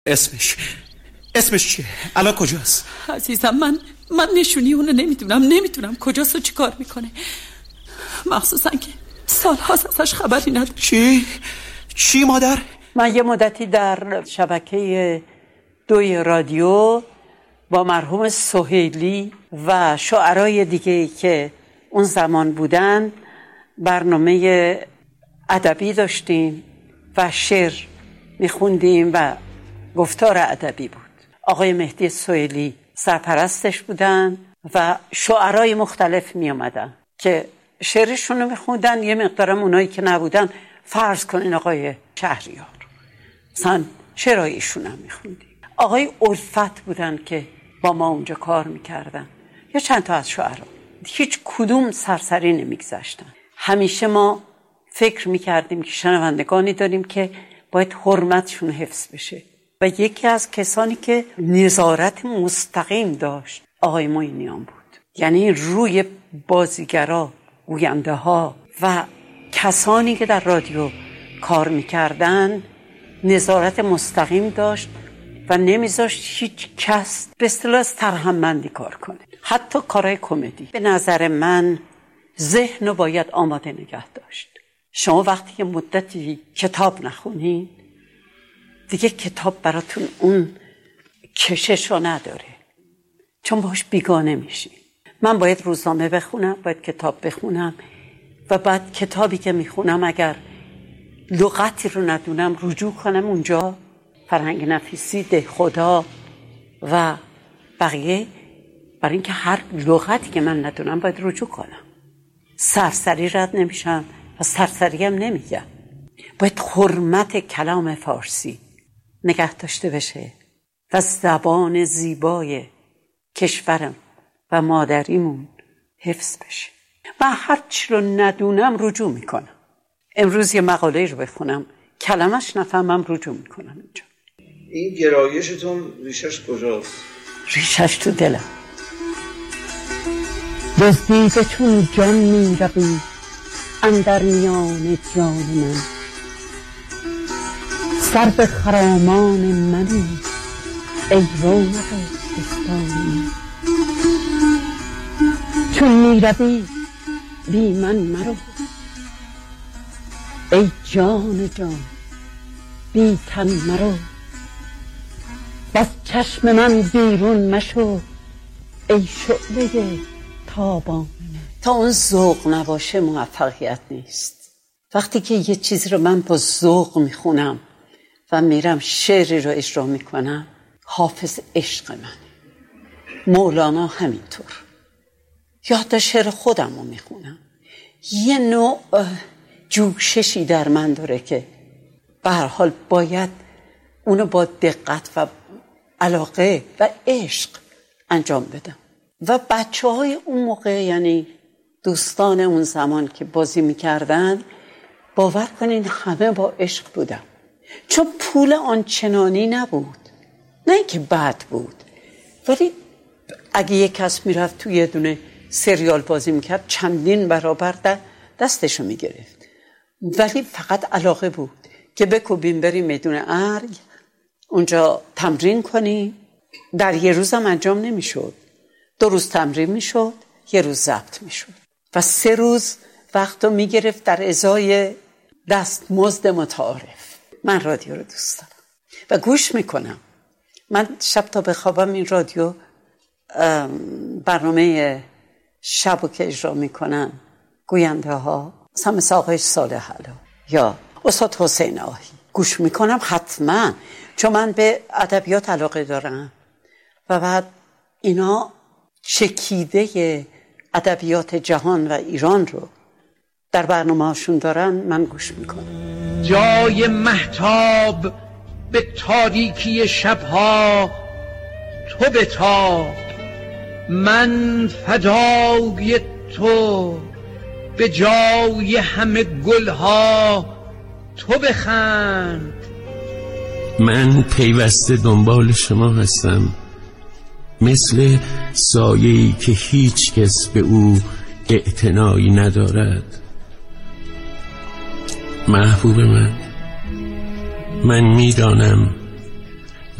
اسمش چیه؟ الان کجاست؟ عزیزم من نشونی اونو نمیدونم کجاست و چی کار میکنه، مخصوصا که سال هاست ازش خبری نداره. چی مادر؟ من یه مدتی در شبکه 2 رادیو با مرحوم سهیلی و شاعرای دیگه که اون زمان بودن برنامه ادبی داشتیم و شعر میخوندیم و گفتار ادبی بود. آقای مهدی سهیلی سرپرستش بودن و شاعرای مختلف می اومدن که شعرشون رو میخوندن. یه مقدارم اونایی که نبودن، فرض کنین آقای شهریار، مثلا شعرهای ایشون هم میخوندیم. آقای الفت بودن که با ما اونجا کار میکردن، یا چند تا از شاعرها. هیچ کدوم سرسری نمیگذاشتن. همیشه ما فکر میکردیم که شنوندگانی داریم که باید حرمتشون حفظ بشه و یکی از کسانی که نظارت مستقیم داشت آقای معینیان بود. یعنی روی بازیگرا، گوینده ها و کسانی که در رادیو کار میکردن نظارت مستقیم داشت و نمیذاشت هیچ کس به اصطلاح ترحم‌بندی کار کنه، حتی کارهای کمدی. به نظر من ذهن رو باید آماده نگه داشت. شما وقتی که مدتی کتاب نخونید دیگه کتاب براتون اون کشش رو نداره، چون باش بیگانه میشی. من باید روزنامه بخونم، باید کتاب بخونم و بعد کتابی که میخونم اگر لغتی رو ندونم رجوع کنم اونجا، فرهنگ نفیسی، ده خدا و بقیه، برای اینکه هر لغتی که من ندونم باید رجوع کنم. سرسری رد نمیشم و سرسری هم نمیگم. باید حرمت کلام فارسی نگه داشته بشه و زبان زیبای کشورم و مادریمون حفظ بشه. من هر چی رو ندونم رجوع میکنم. امروز یه مقاله رو بخونم کلمش نفهمم رجوع میکنم اینجا. این گرایشتون ریشش کجاست؟ ریشش تو دلم. دزدیده چون جان میروی اندر میان جان من، سر به خرامان منی ای رونق بستان من. چون میروی بی من مرو ای جان جان، بی تن مرو بس چشم من بیرون مشو ای شعله تابان. تا اون ذوق نباشه موفقیت نیست. وقتی که یه چیزی رو من با ذوق میخونم و میرم شعری رو اجرا میکنم، حافظ عشق من، مولانا همینطور، یا حتی شعر خودم رو میخونم، یه نوع جوششی در من داره که به هر حال باید اونو با دقت و علاقه و عشق انجام بدم. و بچه های اون موقع، یعنی دوستان اون زمان که بازی میکردن، باور کنین همه با عشق بودم، چون پول آنچنانی نبود، نه اینکه بد بود، ولی اگه یک کس میرفت توی یه دونه سریال بازی میکرد چندین برابر دستشو میگرفت، ولی فقط علاقه بود که بکوبیم بریم میدون ارگ اونجا تمرین کنیم. در یه روزم انجام نمیشد، 2 روز تمرین میشد، 1 روز ضبط میشد و 3 روز وقتو میگرفت در ازای دستمزد متعارف. من رادیو رو دوست دارم و گوش میکنم. من شب تا بخوابم این رادیو برنامه شبو که اجرا میکنن گوینده ها، مثل آقای صالح علا یا استاد حسین آهی، گوش میکنم حتما، چون من به ادبیات علاقه دارم و بعد اینا چکیده ادبیات جهان و ایران رو در برنامه هاشون دارن، من گوش میکنم. جای مهتاب به تاریکی شبها تو بتاب، من فدای تو به جای همه گلها تو بخند. من پیوسته دنبال شما هستم، مثل سایه‌ای که هیچ کس به او اعتنایی ندارد. محبوب من میدانم